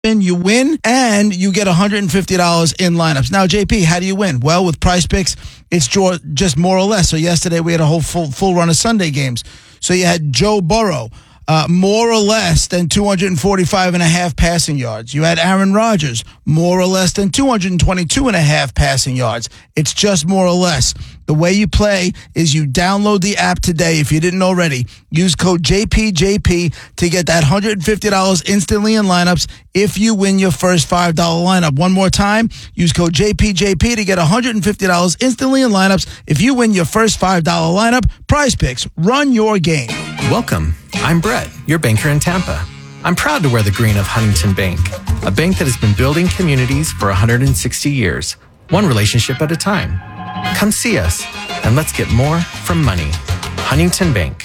You win, and you get $150 in lineups. Now, JP, how do you win? Well, with Prize Picks, it's just more or less. So yesterday we had a whole full run of Sunday games. So you had Joe Burrow, more or less than 245.5 passing yards. You had Aaron Rodgers, more or less than 222.5 passing yards. It's just more or less. The way you play is you download the app today if you didn't already. Use code JPJP to get that $150 instantly in lineups if you win your first $5 lineup. One more time, use code JPJP to get $150 instantly in lineups if you win your first $5 lineup. Prize Picks, run your game. Welcome. I'm Brett, your banker in Tampa. I'm proud to wear the green of Huntington Bank, a bank that has been building communities for 160 years, one relationship at a time. Come see us, and let's get more from money. Huntington Bank.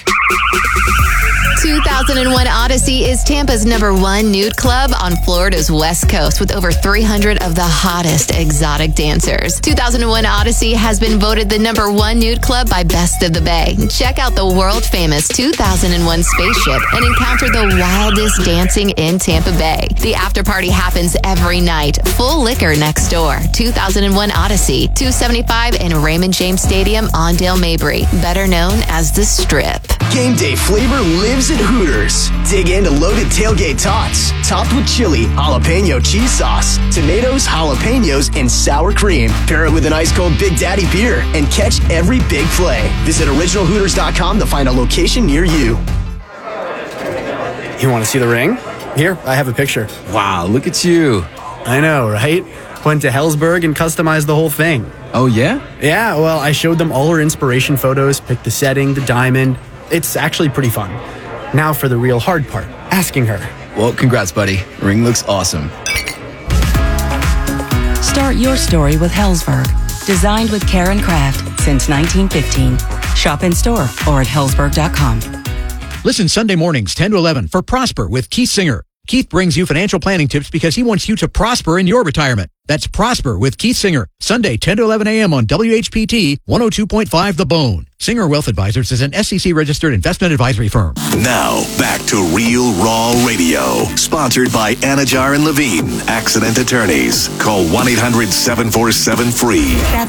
2001 Odyssey is Tampa's #1 nude club on Florida's West Coast with over 300 of the hottest exotic dancers. 2001 Odyssey has been voted the #1 nude club by Best of the Bay. Check out the world-famous 2001 spaceship and encounter the wildest dancing in Tampa Bay. The after party happens every night. Full liquor next door. 2001 Odyssey, 275 in Raymond James Stadium on Dale Mabry, better known as The Strip. Game day flavor lives at Hooters. Dig into loaded tailgate tots, topped with chili, jalapeno cheese sauce, tomatoes, jalapenos, and sour cream. Pair it with an ice-cold Big Daddy beer and catch every big play. Visit originalhooters.com to find a location near you. You want to see the ring? Here, I have a picture. Wow, look at you. I know, right? Went to Hellsberg and customized the whole thing. Oh, yeah? Yeah, well, I showed them all our inspiration photos, picked the setting, the diamond. It's actually pretty fun. Now for the real hard part, asking her. Well, congrats, buddy. Ring looks awesome. Start your story with Hellsberg. Designed with care and craft since 1915. Shop in store or at hellsberg.com. Listen Sunday mornings 10 to 11 for Prosper with Keith Singer. Keith brings you financial planning tips because he wants you to prosper in your retirement. That's Prosper with Keith Singer. Sunday, 10 to 11 a.m. on WHPT 102.5 The Bone. Singer Wealth Advisors is an SEC-registered investment advisory firm. Now, back to Real Raw Radio. Sponsored by Anajar and Levine, Accident Attorneys. Call 1-800-747-FREE. That's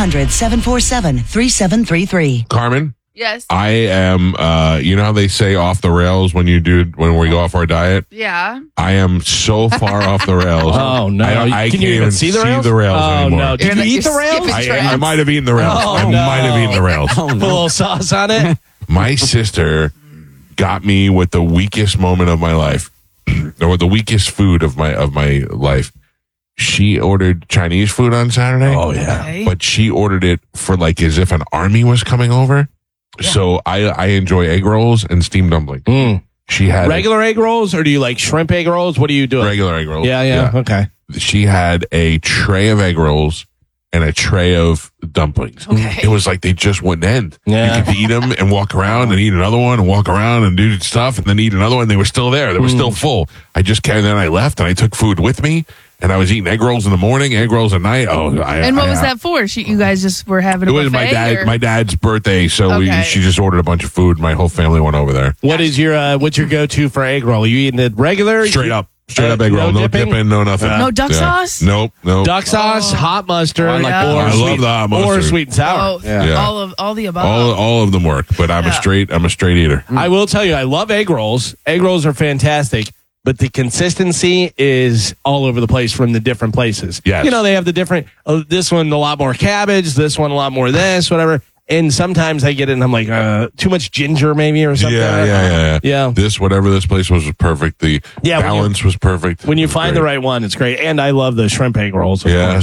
1-800-747-3733. Carmen? Yes. I am, you know how they say off the rails when we go off our diet? Yeah. I am so far off the rails. Oh, no. I can't even see the rails anymore. No. Did you eat the rails? I might have eaten the rails. I might have eaten the rails. Put a little sauce on it. My sister got me with the weakest moment of my life, or the weakest food of my life. She ordered Chinese food on Saturday. Oh, yeah. Okay. But she ordered it for like as if an army was coming over. Yeah. So I enjoy egg rolls and steamed dumpling. She had regular egg rolls, or do you like shrimp egg rolls? What do you do? Regular egg rolls. Yeah. Okay. She had a tray of egg rolls and a tray of dumplings. Okay. It was like they just wouldn't end. Yeah. You could eat them and walk around and eat another one and walk around and do stuff and then eat another one. They were still there. They were still full. I just came, then I left and I took food with me. And I was eating egg rolls in the morning, egg rolls at night. And what was that for? You guys just were having a buffet? It was my dad's birthday, so she just ordered a bunch of food. My whole family went over there. What's your go-to for egg roll? Are you eating it regular? Straight up egg roll. No dipping, no nothing. No duck sauce? Nope. Duck sauce, hot mustard. I love the hot mustard. Or sweet and sour. All the above. All of them work, but I'm a straight eater. I will tell you, I love egg rolls. Egg rolls are fantastic. But the consistency is all over the place from the different places. Yes. You know, they have the different, this one a lot more cabbage, this one a lot more this, whatever. And sometimes I get it and I'm like, too much ginger maybe or something. Yeah. Whatever this place was perfect. The balance was perfect. When you find the right one, it's great. And I love the shrimp egg rolls. Yeah.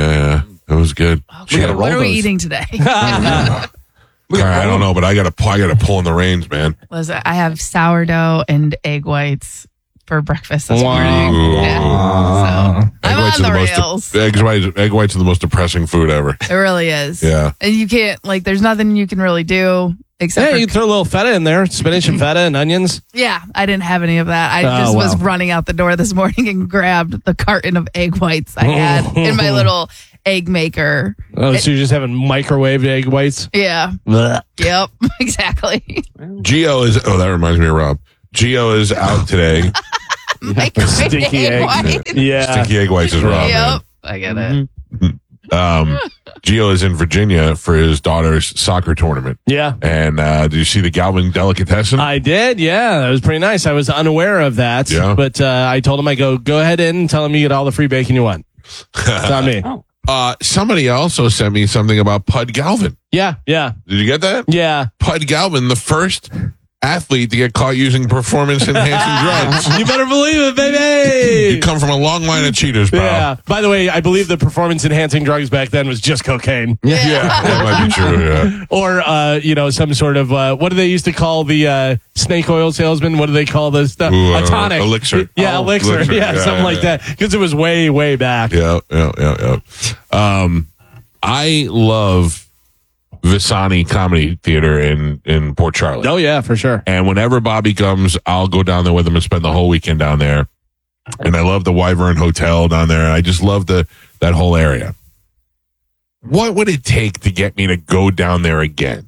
It was good. What are we eating today? I don't know, but I gotta pull in the reins, man. Listen, I have sourdough and egg whites for breakfast this morning. Yeah. So I'm on the rails. Egg whites are the most depressing food ever. It really is. Yeah. And you can't, there's nothing you can really do except you can throw a little feta in there, spinach and feta and onions. Yeah, I didn't have any of that. I just was running out the door this morning and grabbed the carton of egg whites I had in my little egg maker. Oh, so you're just having microwaved egg whites? Yeah. Blech. Yep, exactly. That reminds me of Rob. Gio is out today. Microwave Stinky egg egg. white. Yeah. Stinky egg whites is raw. Yep, I get it. Gio is in Virginia for his daughter's soccer tournament. Yeah. And did you see the Galvin delicatessen? I did, yeah. That was pretty nice. I was unaware of that. Yeah. But I told him, go ahead in and tell him you get all the free bacon you want. It's on me. Somebody also sent me something about Pud Galvin. Yeah. Did you get that? Yeah. Pud Galvin, the first athlete to get caught using performance-enhancing drugs. You better believe it, baby. You come from a long line of cheaters, pal. Yeah. By the way, I believe the performance-enhancing drugs back then was just cocaine. Yeah, that might be true, yeah. Or, some sort of, what do they used to call the snake oil salesman? What do they call the stuff? A tonic. Elixir. Yeah, elixir. Yeah, something like that. Because it was way, way back. Yeah. I love Visani Comedy Theater in Port Charlotte. Oh, yeah, for sure. And whenever Bobby comes, I'll go down there with him and spend the whole weekend down there. And I love the Wyvern Hotel down there. I just love that whole area. What would it take to get me to go down there again?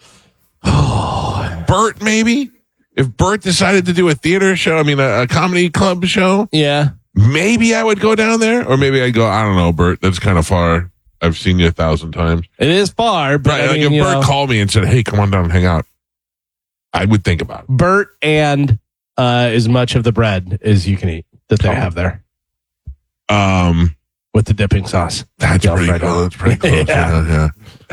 Bert, maybe? If Bert decided to do a theater show, a comedy club show, yeah, maybe I would go down there. Or maybe I'd go, I don't know, Bert, that's kind of far. I've seen you 1,000 times. It is far, but right, if Bert called me and said, hey, come on down and hang out, I would think about it. Bert and as much of the bread as you can eat that they have there. With the dipping sauce. That's pretty cool. That's pretty close. Yeah.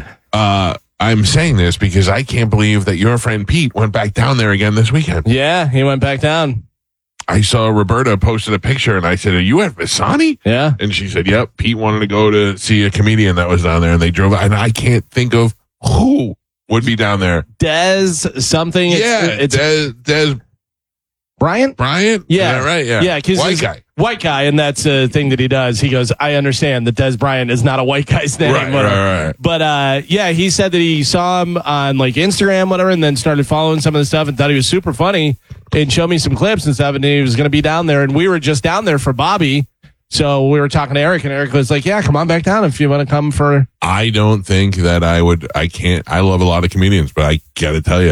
I'm saying this because I can't believe that your friend Pete went back down there again this weekend. Yeah, he went back down. I saw Roberta posted a picture and I said, are you at Visani? Yeah. And she said, yep, Pete wanted to go to see a comedian that was down there and they drove out. And I can't think of who would be down there. Des something. It's Des Bryant? Yeah. Right. Yeah. Yeah. White guy. And that's a thing that he does. He goes, I understand that Des Bryant is not a white guy's name. Right. But he said that he saw him on like Instagram, whatever, and then started following some of the stuff and thought he was super funny and showed me some clips and stuff. And he was going to be down there. And we were just down there for Bobby. So we were talking to Eric and Eric was like, yeah, come on back down if you want to come for. I don't think that I love a lot of comedians, but I got to tell you,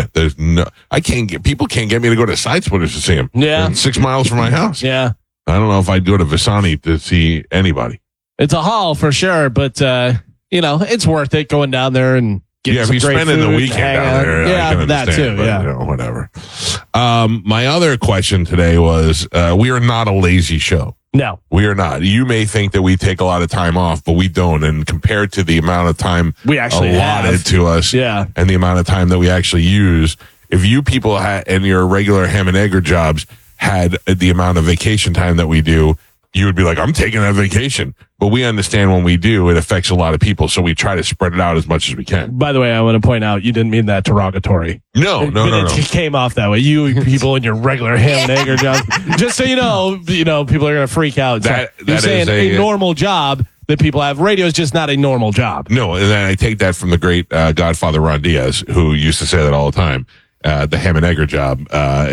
people can't get me to go to Side Splitters to see him. Yeah. It's 6 miles from my house. Yeah. I don't know if I'd go to Visani to see anybody. It's a haul for sure, but it's worth it going down there and getting if some you're great spending food, the weekend down there, I can that understand, too. But, whatever. My other question today was: we are not a lazy show. No, we are not. You may think that we take a lot of time off, but we don't. And compared to the amount of time we actually allotted to us, and the amount of time that we actually use, if you people in your regular ham and egger jobs had the amount of vacation time that we do, you would be like, I'm taking that vacation. But we understand when we do, it affects a lot of people. So we try to spread it out as much as we can. By the way, I want to point out, you didn't mean that derogatory. No. It came off that way. You people in your regular ham and egger job. Just so you know, people are going to freak out. You're saying a normal job that people have. Radio is just not a normal job. No, and then I take that from the great Godfather Ron Diaz, who used to say that all the time. The ham and egger job.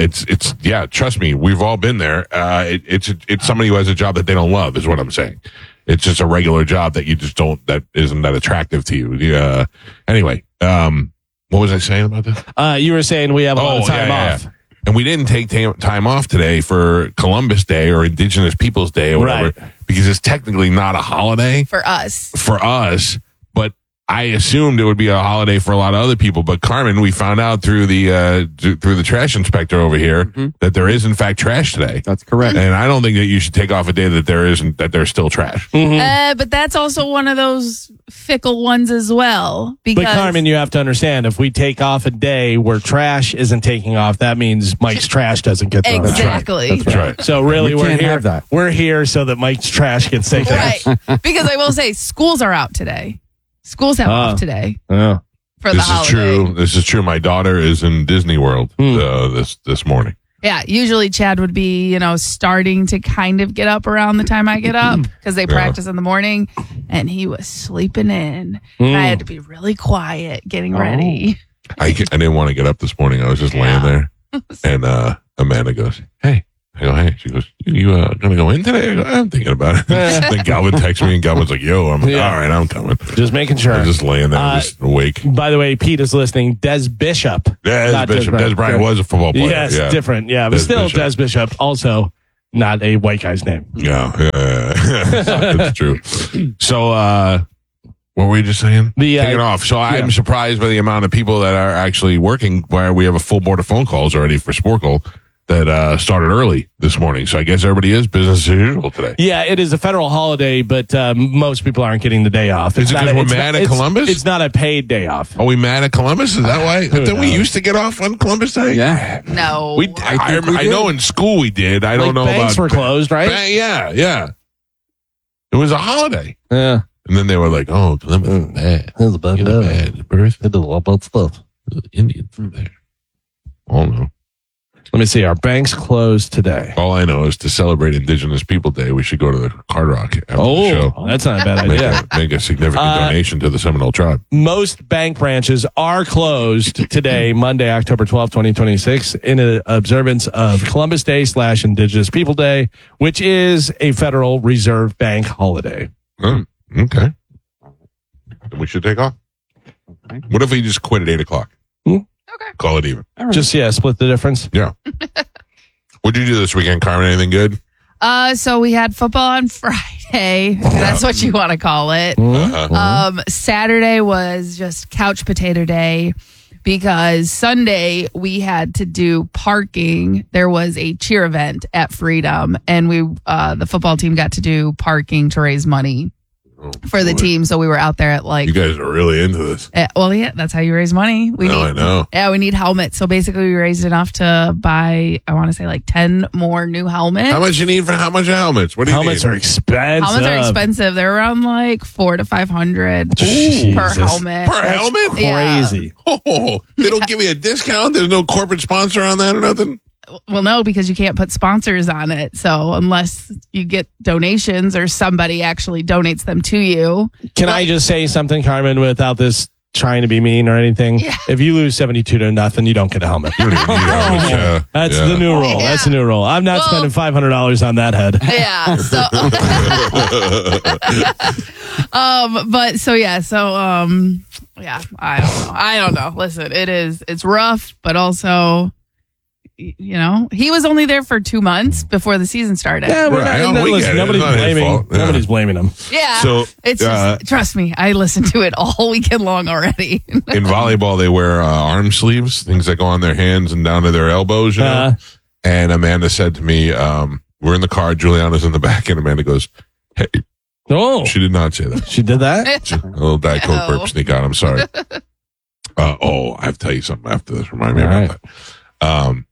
Trust me, we've all been there. It's somebody who has a job that they don't love is what I'm saying. It's just a regular job that you just that isn't that attractive to you. Anyway, what was I saying about this? You were saying we have a lot of time off. Yeah. And we didn't take time off today for Columbus Day or Indigenous Peoples Day or whatever, because it's technically not a holiday. For us. But I assumed it would be a holiday for a lot of other people, but Carmen, we found out through the trash inspector over here that there is in fact trash today. That's correct. And I don't think that you should take off a day that there's still trash. But that's also one of those fickle ones as well. Because but Carmen, you have to understand, if we take off a day where trash isn't taking off, that means Mike's trash doesn't get thrown. Exactly. That's right. So really, we're here. Have that. We're here so that Mike's trash gets taken off. Right. Because I will say, schools are out today. Schools have off today for the holiday. This is true. My daughter is in Disney World this morning. Yeah, usually Chad would be, starting to kind of get up around the time I get up because they practice in the morning, and he was sleeping in. And I had to be really quiet getting ready. I didn't want to get up this morning. I was just laying there, and Amanda goes, "Hey." I go, hey. She goes, you gonna go in today? I go, I'm thinking about it. Then Galvin texts me, and Galvin's like, yo, I'm all right, I'm coming. Just making sure. I'm just laying there, just awake. By the way, Pete is listening. Des Bishop. Des Bishop. Des Bryant was a football player. Yes, different. Yeah, but Des still Bishop. Des Bishop also not a white guy's name. Yeah. That's true. So, what were we just saying? Taking off. So I'm surprised by the amount of people that are actually working, where we have a full board of phone calls already for Sporkle that started early this morning. So I guess everybody is business as usual today. Yeah, it is a federal holiday, but most people aren't getting the day off. Is it because we're mad at Columbus? It's not a paid day off. Are we mad at Columbus? Is that why? Didn't we used to get off on Columbus Day? Yeah. No. I know in school we did. I don't know banks about... were closed, right? Yeah. It was a holiday. Yeah. And then they were like, oh, Columbus is bad. It's bad. Bad birth. They do a lot about stuff. Indians from there. Oh, no. Let me see. Our bank's closed today. All I know is to celebrate Indigenous People Day, we should go to the Hard Rock after the show. That's not a bad idea. Make a significant donation to the Seminole tribe. Most bank branches are closed today, Monday, October 12th, 2026, in observance of Columbus Day / Indigenous People Day, which is a Federal Reserve Bank holiday. Oh, okay. Then we should take off. What if we just quit at 8 o'clock? Okay. Call it even. Just, split the difference. Yeah. What'd you do this weekend, Carmen? Anything good? So we had football on Friday. That's what you want to call it. Saturday was just couch potato day because Sunday we had to do parking. There was a cheer event at Freedom, and the football team got to do parking to raise money for the team. So we were out there at You guys are really into this. That's how you raise money. I know. Yeah, we need helmets. So basically we raised enough to buy, I want to say 10 more new helmets. How much you need for how much helmets? What do you Helmets need? are expensive. Helmets are expensive. They're around $400 to $500 per helmet. Per helmet? Crazy. Oh, they don't give you a discount? There's no corporate sponsor on that or nothing? Well, no, because you can't put sponsors on it. So unless you get donations or somebody actually donates them to you. Can I just say something, Carmen, without this trying to be mean or anything? Yeah. If you lose 72-0, you don't get a helmet. That's the new rule. Yeah. That's the new rule. I'm not spending $500 on that head. Yeah. I don't know. Listen, it's rough, but also, he was only there for 2 months before the season started. Yeah, nobody's blaming him. Yeah. So it's just, trust me, I listened to it all weekend long already. In volleyball, they wear arm sleeves, things that go on their hands and down to their elbows, And Amanda said to me, we're in the car, Juliana's in the back, and Amanda goes, hey. Oh. She did not say that. She did that? A little Diet Coke burp sneak out. I'm sorry. I have to tell you something after this. Remind me about that.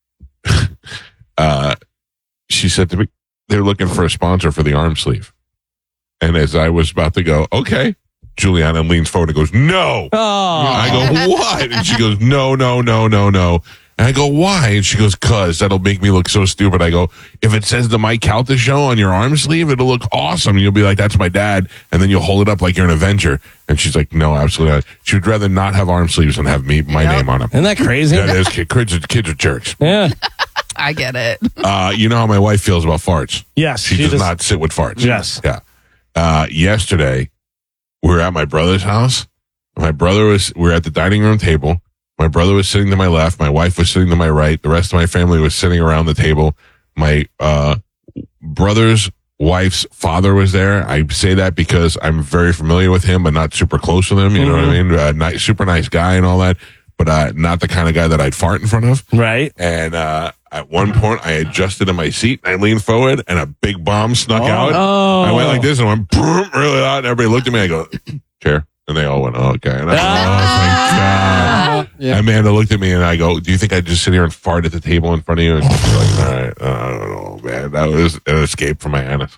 She said to me, they're looking for a sponsor for the arm sleeve. And as I was about to go, okay, Juliana leans forward and goes, no. Oh. I go, what? And she goes, no. And I go, why? And she goes, cause that'll make me look so stupid. I go, if it says the Mike Calta show on your arm sleeve, it'll look awesome. And you'll be like, that's my dad. And then you'll hold it up like you're an Avenger. And she's like, no, absolutely not. She would rather not have arm sleeves than have my name on them. Isn't that crazy? That is, kids are jerks. Yeah. I get it. You know how my wife feels about farts? Yes. She does not sit with farts. Yes. Yeah. Yesterday, we were at my brother's house. We were at the dining room table. My brother was sitting to my left. My wife was sitting to my right. The rest of my family was sitting around the table. My brother's wife's father was there. I say that because I'm very familiar with him, but not super close with him. You know what I mean? Super nice guy and all that, but not the kind of guy that I'd fart in front of. Right. And at one point, I adjusted in my seat. I leaned forward, and a big bomb snuck out. Oh. I went like this, and I went boom, really loud. And everybody looked at me. I go, chair. And they all went, oh, okay. And I went, oh, thank God. Yeah. Amanda looked at me, and I go, do you think I'd just sit here and fart at the table in front of you? And she's like, all right, I don't know, man. That was an escape from my anus.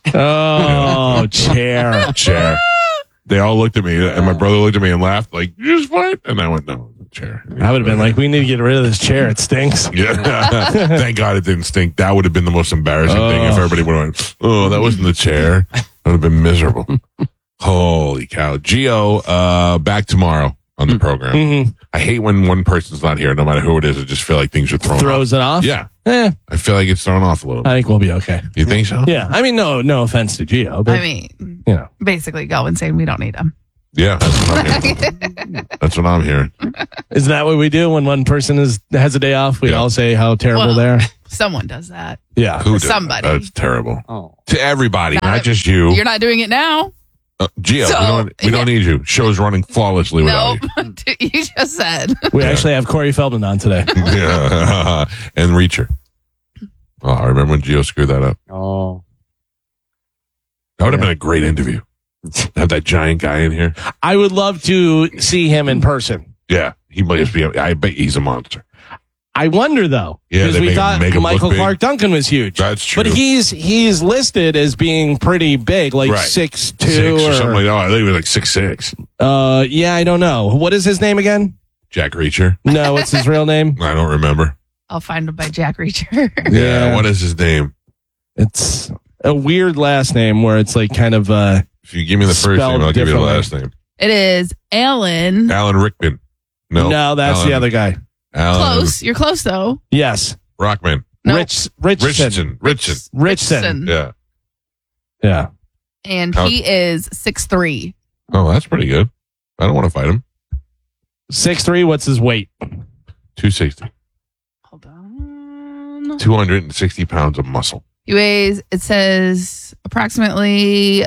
Oh, chair. They all looked at me, and my brother looked at me and laughed, like, you just fart? And I went, no, chair. I would have been like, we need to get rid of this chair. It stinks. Yeah. Thank God it didn't stink. That would have been the most embarrassing thing if everybody would have went, oh, that wasn't the chair. That would have been miserable. Holy cow. Gio, back tomorrow on the program. Mm-hmm. I hate when one person's not here, no matter who it is. I just feel like things are throws it off? Yeah. I feel like it's thrown off a little bit. I think we'll be okay. You think so? Yeah. I mean, no offense to Gio, but basically go and say we don't need him. Yeah, that's what I'm hearing. That's what I'm hearing. Isn't that what we do when one person has a day off? We all say how terrible they are. Someone does that. Yeah. Who did that? Somebody. That's terrible. Oh. To everybody, not just you. You're not doing it now. Gio, So- we don't need you. Show's running flawlessly without Nope. You just said. We actually have Corey Feldman on today. you. Yeah. And Reacher. Oh, I remember when Gio screwed that up. Oh. That would have been a great interview. Have that giant guy in here. I would love to see him in person. Yeah, he must be. I bet he's a monster. I wonder though, Yeah, because they we make thought him look Michael big. Clark Duncan was huge. That's true. But he's listed as being pretty big, like 6'2" Six or something like that. I think he was like 6'6". Yeah, I don't know. What is his name again? Jack Reacher. No, what's his real name? I don't remember. I'll find him by Jack Reacher. Yeah, what is his name? It's a weird last name where it's like kind of If you give me the first name, I'll give you the last name. It is Alan. Alan Rickman. No, that's Alan, the other guy. Alan Close. You're close though. Yes, Rockman. Nope. Richardson. Richardson. Yeah. Yeah. And he is 6'3". Oh, that's pretty good. I don't want to fight him. 6'3". What's his weight? 260. Hold on. 260 pounds of muscle. He weighs, it says, approximately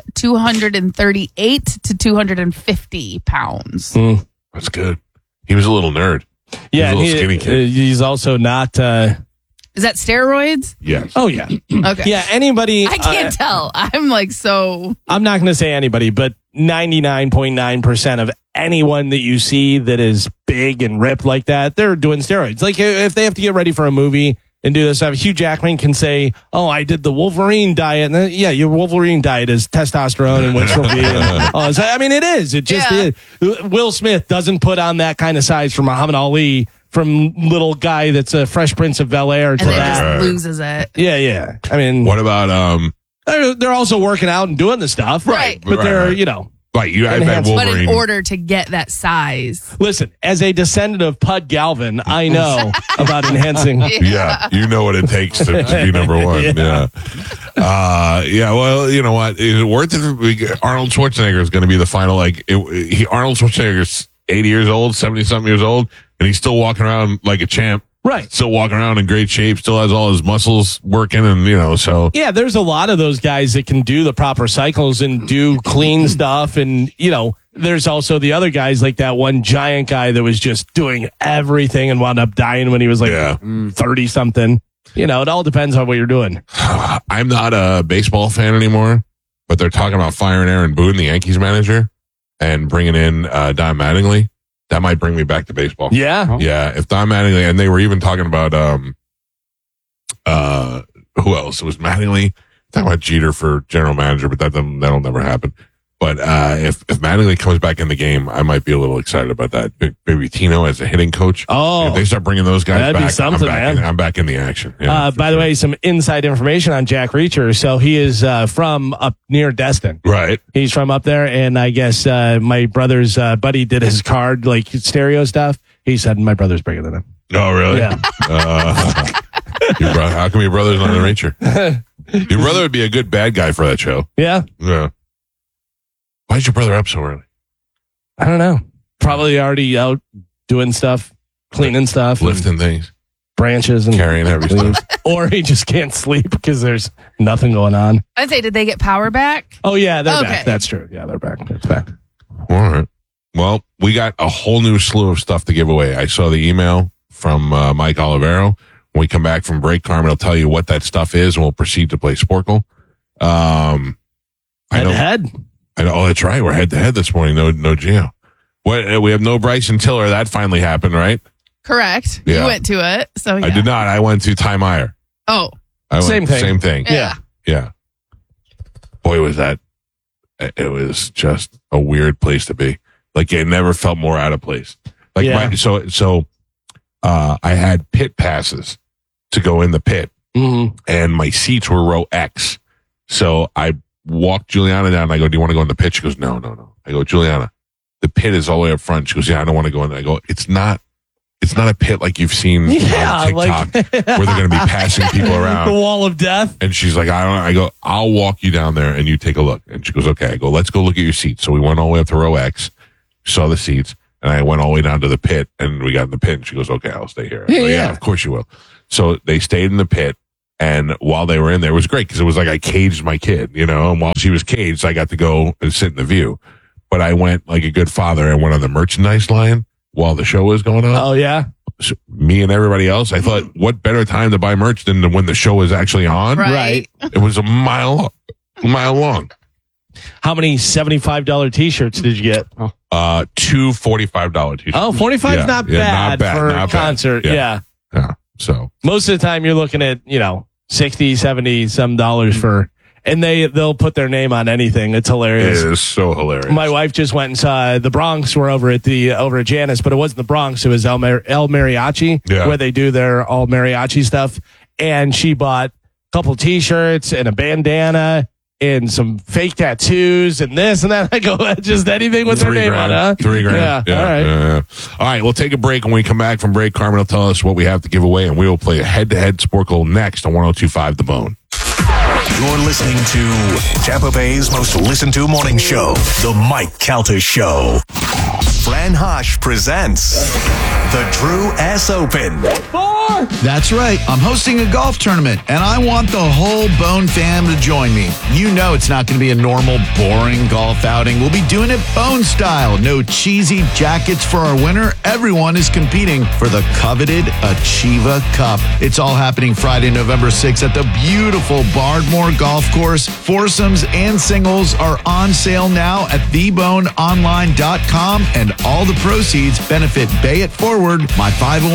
238 to 250 pounds. That's good. He was a little nerd. Yeah, he was a little skinny kid. He's also not. Is that steroids? Yes. Oh yeah. Okay. Yeah. Anybody? I can't tell. I'm like so. I'm not going to say anybody, but 99.9% of anyone that you see that is big and ripped like that, they're doing steroids. Like if they have to get ready for a movie and do this stuff, Hugh Jackman can say, "Oh, I did the Wolverine diet." And then, yeah, your Wolverine diet is testosterone and Winstrel and I mean, it is. It just is. Will Smith doesn't put on that kind of size for Muhammad Ali. From little guy that's a Fresh Prince of Bel-Air to And then that. just loses it. Yeah. I mean, what about they're also working out and doing the stuff, Right. But they're Right. Like I bet enhanced. But Wolverine. in order to get that size. Listen, as a descendant of Pud Galvin, I know about enhancing. Yeah, you know what it takes to be number one. Yeah. Well, you know what? Is it worth it? Arnold Schwarzenegger is going to be the final. Arnold Schwarzenegger's 80 years old, 70-something years old, and he's still walking around like a champ. Right. Still walking around in great shape, still has all his muscles working, and, so. Yeah, there's a lot of those guys that can do the proper cycles and do clean stuff. And, there's also the other guys like that one giant guy that was just doing everything and wound up dying when he was like 30-something. It all depends on what you're doing. I'm not a baseball fan anymore, but they're talking about firing Aaron Boone, the Yankees manager, and bringing in Don Mattingly. That might bring me back to baseball. Yeah. Yeah. If Don Mattingly, and they were even talking about who else? It was Mattingly. Talking about Jeter for general manager, but that'll never happen. But if Mattingly comes back in the game, I might be a little excited about that. Maybe Tino as a hitting coach. Oh, if they start bringing those guys that'd back, be something, man. I'm back in the action. Yeah, by the way, some inside information on Jack Reacher. So he is from up near Destin. Right. He's from up there, and I guess my brother's buddy did his card, like stereo stuff. He said, my brother's bigger than him. Oh, really? Yeah. How come your brother's not a Reacher? Your brother would be a good bad guy for that show. Yeah. Yeah. Why's your brother up so early? I don't know. Probably already out doing stuff, cleaning stuff, lifting things, branches, and carrying heavy stuff. Or he just can't sleep because there's nothing going on. I'd say, did they get power back? Oh, yeah, they're Okay. back. That's true. Yeah, they're back. It's back. All right. Well, we got a whole new slew of stuff to give away. I saw the email from Mike Olivero. When we come back from break, Carmen will tell you what that stuff is, and we'll proceed to play Sporkle. Head. Oh, that's right. We're head to head this morning. No Gio. We have no Bryson Tiller. That finally happened, right? Correct. Yeah. You went to it. So yeah. I did not. I went to Ty Meyer. Oh. Same thing. Same thing. Yeah. Yeah. Boy, was that. It was just a weird place to be. Like, it never felt more out of place. Like, I had pit passes to go in the pit, and my seats were row X. So I walked Juliana down, and I go, "Do you want to go in the pit?" She goes, No. I go, "Juliana, the pit is all the way up front." She goes, "Yeah, I don't want to go in there." I go, It's not a pit like you've seen on TikTok where they're going to be passing people around. The wall of death. And she's like, I go, "I'll walk you down there and you take a look." And she goes, "Okay." I go, "Let's go look at your seats." So we went all the way up to row X, saw the seats, and I went all the way down to the pit, and we got in the pit, and she goes, "Okay, I'll stay here." I go, yeah, of course you will. So they stayed in the pit, And while they were in there, it was great because it was like I caged my kid, you know, and while she was caged, I got to go and sit in the view. But I went like a good father and went on the merchandise line while the show was going on. Oh, yeah. So me and everybody else, I thought, what better time to buy merch than when the show was actually on? Right. It was a mile long. How many $75 T-shirts did you get? Two $45 T-shirts. Oh, 45 is not bad for a concert. Yeah. So most of the time you're looking at, 60, 70 some dollars for, and they'll put their name on anything. It's hilarious. It is so hilarious. My wife just went and saw the Bronx. We're over at Janus, but it wasn't the Bronx. It was El Mariachi, where they do their all mariachi stuff. And she bought a couple T-shirts and a bandana and some fake tattoos and this and that. I go, just anything with her name on it, huh? $3,000. Yeah. All right. All right, we'll take a break. When we come back from break, Carmen will tell us what we have to give away, and we will play a head-to-head Sporkle next on 102.5 The Bone. You're listening to Tampa Bay's most listened to morning show, The Mike Calta Show. Fran Hosh presents the Drew S. Open. That's right. I'm hosting a golf tournament, and I want the whole Bone fam to join me. You know it's not going to be a normal, boring golf outing. We'll be doing it Bone style. No cheesy jackets for our winner. Everyone is competing for the coveted Achieva Cup. It's all happening Friday, November 6th at the beautiful Bardmore Golf Course. Foursomes and singles are on sale now at theboneonline.com, and all the proceeds benefit Bay It Forward, my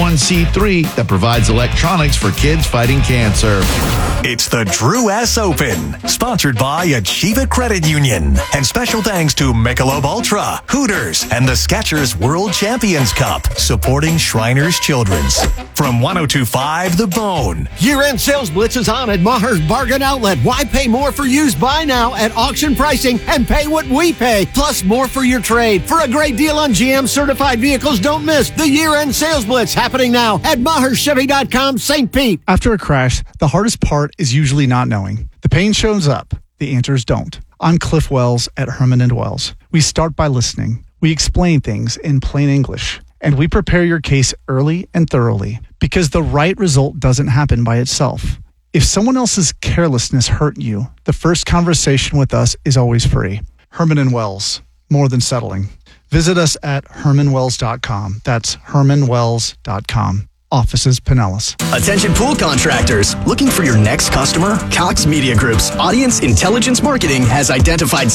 501c3 that provides electronics for kids fighting cancer. It's the Drew S. Open, sponsored by Achieva Credit Union. And special thanks to Michelob Ultra, Hooters, and the Skechers World Champions Cup, supporting Shriners Children's. From 102.5 The Bone. Year-end sales blitz is on at Maher's Bargain Outlet. Why pay more for used? Buy now at auction pricing and pay what we pay, plus more for your trade. For a great deal on GM certified vehicles, don't miss the year-end sales blitz happening now at MaherChevy.com, St. Pete. After a crash, the hardest part is usually not knowing. The pain shows up, the answers don't. I'm Cliff Wells at Herman & Wells. We start by listening. We explain things in plain English, and we prepare your case early and thoroughly, because the right result doesn't happen by itself. If someone else's carelessness hurt you, the first conversation with us is always free. Herman & Wells, more than settling. Visit us at hermanwells.com. That's hermanwells.com. Offices Pinellas. Attention pool contractors. Looking for your next customer? Cox Media Group's Audience Intelligence Marketing has identified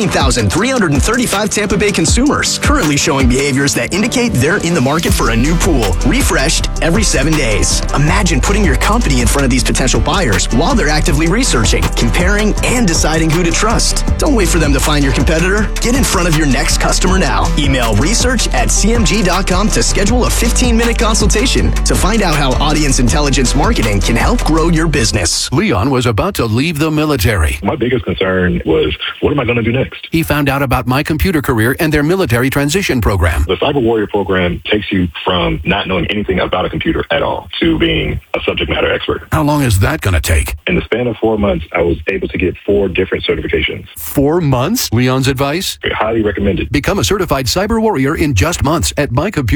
16,335 Tampa Bay consumers currently showing behaviors that indicate they're in the market for a new pool, refreshed every 7 days. Imagine putting your company in front of these potential buyers while they're actively researching, comparing, and deciding who to trust. Don't wait for them to find your competitor. Get in front of your next customer now. Email research@cmg.com to schedule a 15-minute consultation to find out how audience intelligence marketing can help grow your business. Leon was about to leave the military. My biggest concern was, what am I going to do next? He found out about My Computer Career and their military transition program. The Cyber Warrior program takes you from not knowing anything about a computer at all to being a subject matter expert. How long is that going to take? In the span of 4 months, I was able to get 4 different certifications. 4 months? Leon's advice? Highly recommended. Become a certified cyber warrior in just months at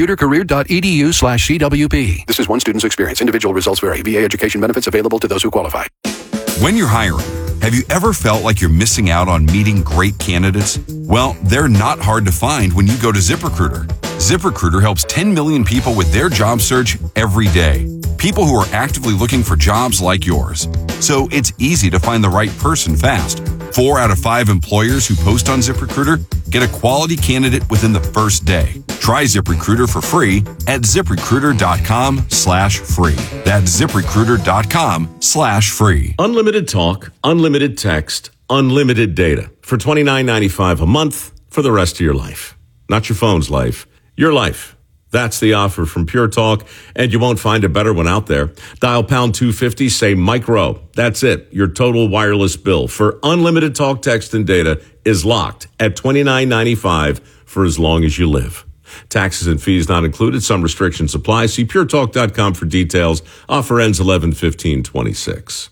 mycomputercareer.edu/CWP. This is one student's experience. Individual results vary. VA education benefits available to those who qualify. When you're hiring, have you ever felt like you're missing out on meeting great candidates? Well, they're not hard to find when you go to ZipRecruiter. ZipRecruiter helps 10 million people with their job search every day. People who are actively looking for jobs like yours. So it's easy to find the right person fast. 4 out of 5 employers who post on ZipRecruiter get a quality candidate within the first day. Try ZipRecruiter for free at ZipRecruiter.com/free. That's ZipRecruiter.com/free. Unlimited talk, unlimited text, unlimited data for $29.95 a month for the rest of your life. Not your phone's life, your life. That's the offer from Pure Talk, and you won't find a better one out there. Dial pound 250, say Micro. That's it. Your total wireless bill for unlimited talk, text, and data is locked at $29.95 for as long as you live. Taxes and fees not included. Some restrictions apply. See puretalk.com for details. Offer ends 11/15/26.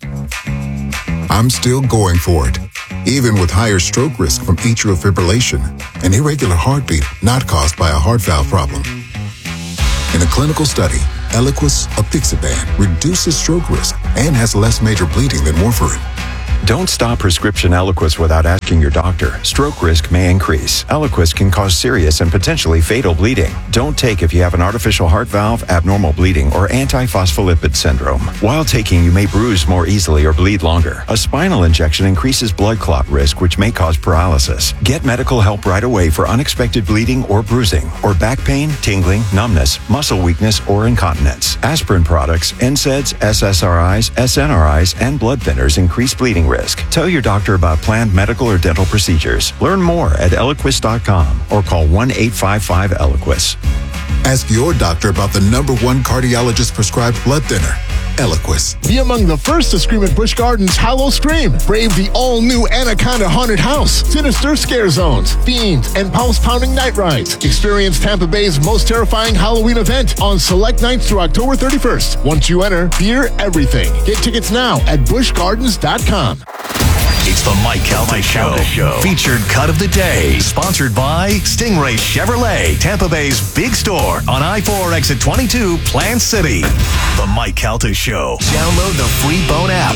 I'm still going for it, even with higher stroke risk from atrial fibrillation, an irregular heartbeat not caused by a heart valve problem. In a clinical study, Eliquis apixaban reduces stroke risk and has less major bleeding than warfarin. Don't stop prescription Eliquis without asking your doctor. Stroke risk may increase. Eliquis can cause serious and potentially fatal bleeding. Don't take if you have an artificial heart valve, abnormal bleeding, or antiphospholipid syndrome. While taking, you may bruise more easily or bleed longer. A spinal injection increases blood clot risk, which may cause paralysis. Get medical help right away for unexpected bleeding or bruising, or back pain, tingling, numbness, muscle weakness, or incontinence. Aspirin products, NSAIDs, SSRIs, SNRIs, and blood thinners increase bleeding risk. Tell your doctor about planned medical or dental procedures. Learn more at Eliquis.com or call 1-855-ELIQUIS. Ask your doctor about the #1 cardiologist prescribed blood thinner, Eliquis. Be among the first to scream at Busch Gardens Hallow Scream. Brave the all-new Anaconda Haunted House, sinister scare zones, fiends, and pulse-pounding night rides. Experience Tampa Bay's most terrifying Halloween event on select nights through October 31st. Once you enter, fear everything. Get tickets now at buschgardens.com. It's the Mike Calta Show. Featured cut of the day. Sponsored by Stingray Chevrolet, Tampa Bay's big store on I-4 exit 22, Plant City. The Mike Calta Show. Download the free Bone app.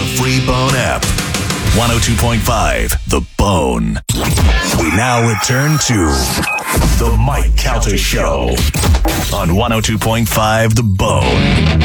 102.5, The Bone. We now return to the Mike Calta Show on 102.5, The Bone.